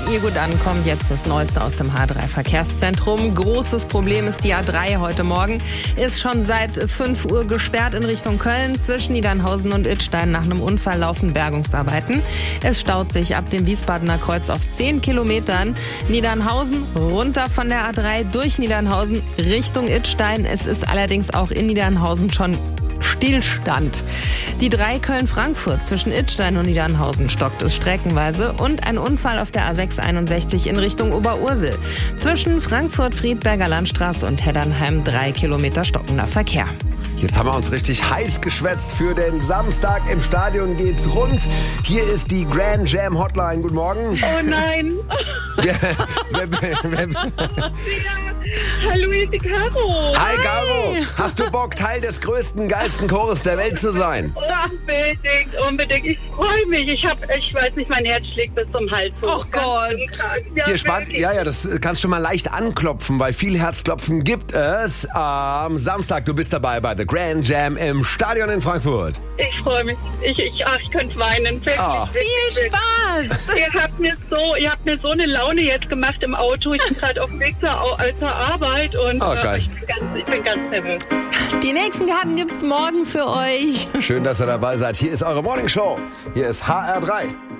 ihr gut ankommt. Jetzt das Neueste aus dem H3-Verkehrszentrum. Großes Problem ist die A3 heute Morgen. Ist schon seit 5 Uhr gesperrt in Richtung Köln. Zwischen Niedernhausen und Idstein nach einem Unfall laufen Bergungsarbeiten. Es staut sich ab dem Wiesbadener Kreuz auf 10 Kilometern. Niedernhausen runter von der A3 durch Niedernhausen Richtung Idstein. Es ist allerdings auch in Niedernhausen schon Stillstand. Die 3 Köln-Frankfurt zwischen Idstein und Niedernhausen stockt es streckenweise und ein Unfall auf der A661 in Richtung Oberursel. Zwischen Frankfurt-Friedberger Landstraße und Heddernheim 3 Kilometer stockender Verkehr. Jetzt haben wir uns richtig heiß geschwätzt für den Samstag. Im Stadion geht's rund. Hier ist die Grand Jam Hotline. Guten Morgen. Oh nein. Hallo, hier ist die Caro. Hi, Caro. Hast du Bock, Teil des größten, geilsten Chores der Welt zu sein? Unbedingt. Ich freue mich. Ich weiß nicht, mein Herz schlägt bis zum Hals. Oh Gott. Hier spannend. Ja, das kannst du mal leicht anklopfen, weil viel Herzklopfen gibt es am Samstag. Du bist dabei bei The Grand Jam im Stadion in Frankfurt. Ich freue mich. Ich könnte weinen. Viel Spaß. Ihr habt mir so eine Laune jetzt gemacht im Auto. Ich bin gerade auf dem Weg zur Arbeit und geil. Ich bin ganz nervös. Die nächsten Karten gibt's morgen für euch. Schön, dass ihr dabei seid. Hier ist eure Morning Show. Hier ist HR3.